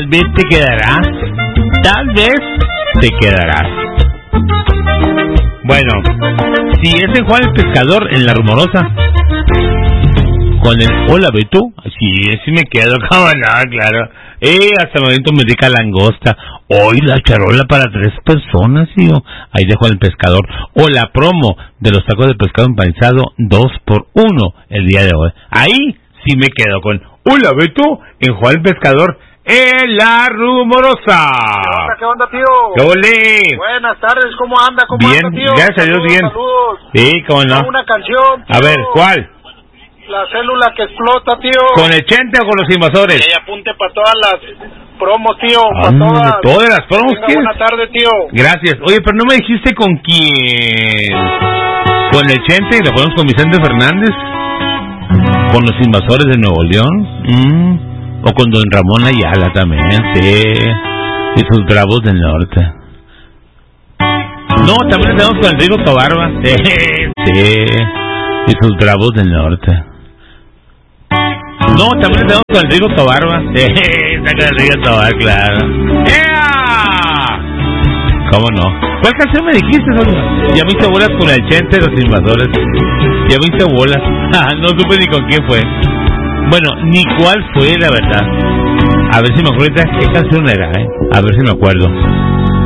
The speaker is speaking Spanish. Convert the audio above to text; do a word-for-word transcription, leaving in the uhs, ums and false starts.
vez te quedarás. Tal vez te quedarás. Bueno, si ese Juan el Pescador en La Rumorosa, con el hola Beto, sí, sí me quedo, como no, claro. Eh, hasta el momento me dedica langosta. Hoy la charola para tres personas, tío. Ahí dejo el Pescador. O la promo de los tacos de pescado empanizado, dos por uno el día de hoy. Ahí sí me quedo con hola Beto en Juan el Pescador en La Rumorosa. ¿Qué onda, qué onda, tío? ¿Qué ole? Buenas tardes, ¿cómo anda? ¿Cómo bien, anda, tío? Gracias a Dios, bien. Saludos. Sí, cómo no. Una canción, tío. A ver, ¿cuál? La célula que explota, tío. ¿Con el Chente o con los invasores? Y apunte para todas las promos, tío. Ah, Para todas. todas las promos. Buena tarde, tío. Gracias. Oye, pero no me dijiste con quién. ¿Con el Chente y lo ponemos con Vicente Fernández? ¿Con los invasores de Nuevo León? Mm. ¿O con don Ramón Ayala también? Sí. Y sus bravos del norte. No, también tenemos con Enrico Tobarba. Sí, sí. Y sus bravos del norte. No, también tenemos con Enrico Tobarba. Sí, está con Enrico Tobar, claro. ¡Ea! ¿Cómo no? ¿Cuál canción me dijiste, Sonia? Ya me hice bolas con el Chente de los invasores. Ya me hice bolas. No supe ni con quién fue. Bueno, ni cuál fue, la verdad. A ver si me acuerdo qué canción era, ¿eh? A ver si me acuerdo.